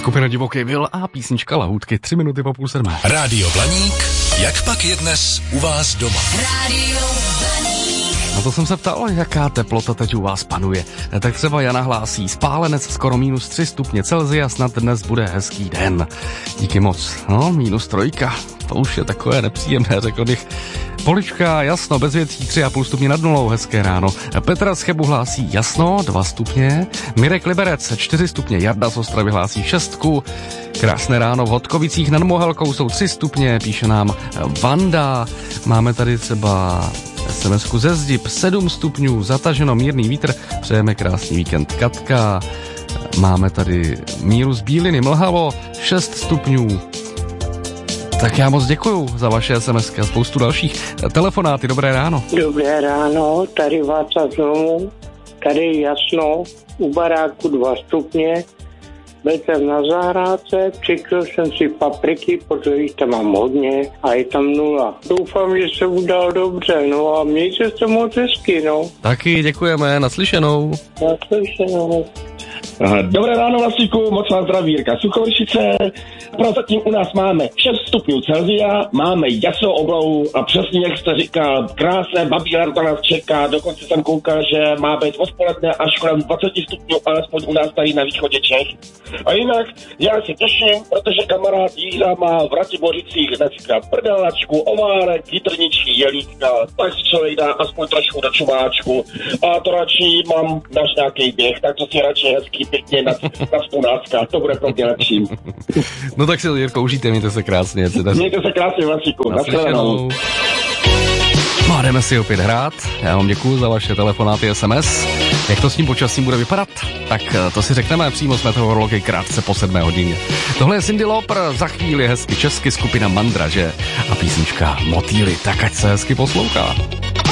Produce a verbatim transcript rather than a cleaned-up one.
Skupina Divoký Vil a písnička Lahůdky, tři minuty po půl sedmé. Rádio Blaník, jak pak je dnes u vás doma? Rádio Blaník. Na to jsem se ptal, jaká teplota teď u vás panuje. Tak třeba Jana hlásí, Spálenec skoro minus tři stupně Celsia, snad dnes bude hezký den. Díky moc. No, minus trojka. To už je takové nepříjemné, řekl bych. Polička, jasno, bez věcí, tři a půl stupně nad nulou, hezké ráno. Petra z Chebu hlásí jasno, dva stupně. Mirek Liberec, čtyři stupně. Jarda z Ostravy hlásí šestku. Krásné ráno v Hodkovicích nad Mohelkou jsou tři stupně, píše nám Vanda. Máme tady třeba es em esku ze Zdib, sedm stupňů, zataženo, mírný vítr, přejeme krásný víkend. Katka, máme tady Míru z Bíliny, mlhavo, šest stupňů. Tak já moc děkuju za vaše es em esky a spoustu dalších. Telefonáty, dobré ráno. Dobré ráno, tady Václav znovu, tady jasno, u baráku dva stupně, byl jsem na zahrádce, přikryl jsem si papriky, protože jich tam mám hodně a je tam nula. Doufám, že se udal dobře, no a mějte se moc hezky, no. Taky děkujeme, naslyšenou. Naslyšenou. Dobré ráno, Vlastíku, moc vás zdraví Jirka Suchovršice. Prozatím u nás máme šest stupňů Celsia, máme jasnou oblohu a přesně jak jste říkal, krásné babí léto nás čeká, dokonce jsem koukal, že má být odpoledne až kolem dvacet stupňů, alespoň u nás tady na východě Čech. A jinak já se těším, protože kamarád Jíra má v Ratibořicích dneska prdelačku, ovárek, jitrničky, jelítka, tak si člověk dá aspoň trošku do čumáčku a to radši mám naš nějaký běh, tak to si radši hezký pěkně na, na spunácka, to bude pro mě lepší. No tak si, Jirko, užijte, mějte se krásně. Mějte se krásně, Vlastíku. Naslyšenou. No a jdeme si opět hrát. Já vám děkuju za vaše telefonáty es em es. Jak to s tím počasím bude vypadat? Tak to si řekneme přímo s meteorology krátce po sedmé hodině. Tohle je Cyndi Lauper, za chvíli hezky česky skupina Mandraže a písnička Motýly. Tak ať se hezky poslouchá.